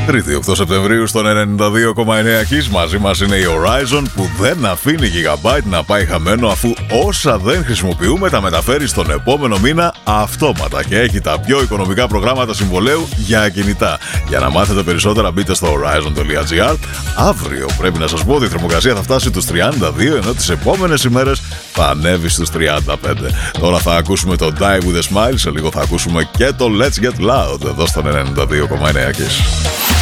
Τρίτη 8 Σεπτεμβρίου στον 92,9 Kiss. Μαζί μας είναι η Horizon που δεν αφήνει gigabyte να πάει χαμένο, αφού όσα δεν χρησιμοποιούμε τα μεταφέρει στον επόμενο μήνα αυτόματα και έχει τα πιο οικονομικά προγράμματα συμβολέου για κινητά. Για να μάθετε περισσότερα μπείτε στο horizon.gr. Αύριο πρέπει να σας πω ότι η θερμοκρασία θα φτάσει τους 32, ενώ τις επόμενες ημέρες θα ανέβει στους 35. Τώρα θα ακούσουμε το Die With A Smile, σε λίγο θα ακούσουμε και το Let's Get Loud εδώ στον 92,9 Kiss.